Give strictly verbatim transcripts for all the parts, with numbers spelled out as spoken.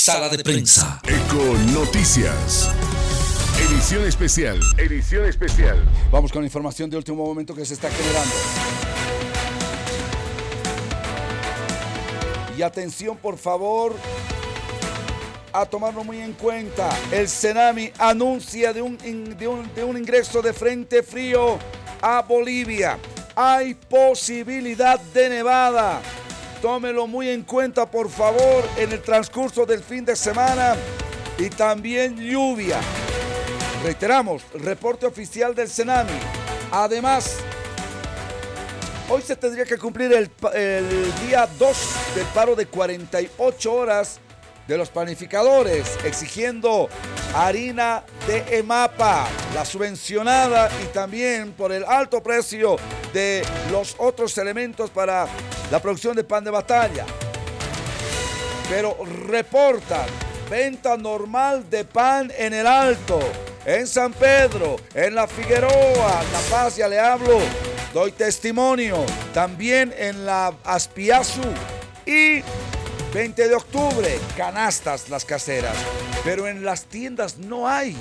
Sala de Prensa. Eco Noticias. Edición especial. Edición especial. Vamos con información de último momento que se está generando. Y atención, por favor, a tomarlo muy en cuenta. El Senami anuncia de un, de un, de un ingreso de frente frío a Bolivia. Hay posibilidad de nevada. Tómelo muy en cuenta, por favor, en el transcurso del fin de semana. Y también lluvia. Reiteramos, reporte oficial del Senami. Además, hoy se tendría que cumplir el, el día dos del paro de cuarenta y ocho horas de los panificadores, exigiendo harina de EMAPA, la subvencionada, y también por el alto precio de los otros elementos para la producción de pan de batalla. Pero reportan venta normal de pan en el Alto, en San Pedro, en La Figueroa, La Paz, ya le hablo, doy testimonio, también en la Aspiazú y veinte de octubre, canastas las caseras, pero en las tiendas no hay.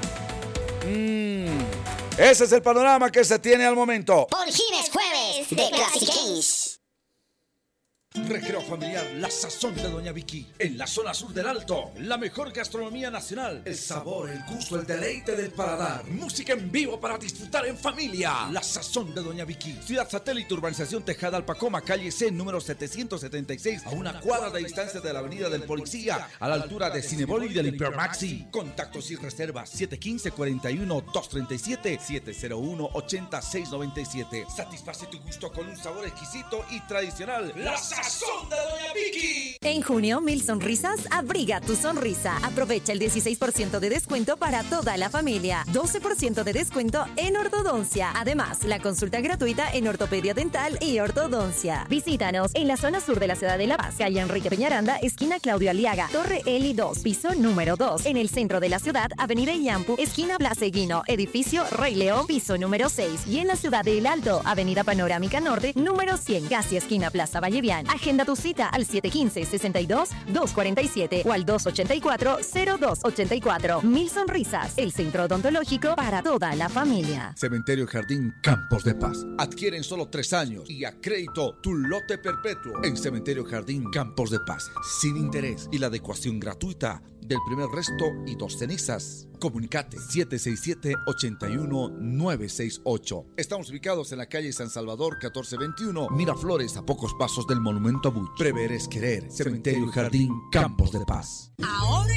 Mm, ese es el panorama que se tiene al momento. Por fin es jueves de Classic Kings. Recreo familiar La Sazón de Doña Vicky. En la zona sur del Alto, la mejor gastronomía nacional. El sabor, el gusto, el deleite del paladar. Música en vivo para disfrutar en familia. La Sazón de Doña Vicky. Ciudad Satélite, Urbanización Tejada Alpacoma, calle C, número setecientos setenta y seis, a una cuadra de distancia de la avenida del Policía, a la altura de Cinebol y del Hipermaxi. Contactos y reservas siete uno cinco, cuatro uno, dos tres siete, siete cero uno, ocho seis nueve siete. Satisface tu gusto con un sabor exquisito y tradicional. La Sazón de Doña Vicky. En junio, Mil Sonrisas abriga tu sonrisa. Aprovecha el dieciséis por ciento de descuento para toda la familia. doce por ciento de descuento en ortodoncia. Además, la consulta gratuita en ortopedia dental y ortodoncia. Visítanos en la zona sur de la ciudad de La Paz, calle Enrique Peñaranda, esquina Claudio Aliaga, Torre Eli dos, piso número dos. En el centro de la ciudad, avenida Iyampu, esquina Blas Eguino, edificio Rey León, piso número seis. Y en la ciudad de El Alto, avenida Panorámica Norte, número cien, casi esquina Plaza Vallevian. Agenda tu cita al siete uno cinco, seis dos, dos cuatro siete o al dos ocho cuatro, cero dos ocho cuatro. Mil Sonrisas, el centro odontológico para toda la familia. Cementerio Jardín Campos de Paz. Adquiere en solo tres años y a crédito tu lote perpetuo en Cementerio Jardín Campos de Paz. Sin interés y la adecuación gratuita del primer resto y dos cenizas. Comunicate siete seis siete, ocho uno nueve seis ocho. Estamos ubicados en la calle San Salvador catorce veintiuno, Miraflores, a pocos pasos del Monumento a Buch. Prever es querer. Cementerio Jardín Campos de Paz. Ahora